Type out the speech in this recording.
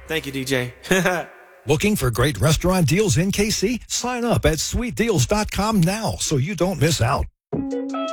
Thank you, DJ. Looking for great restaurant deals in KC? Sign up at sweetdeals.com now so you don't miss out.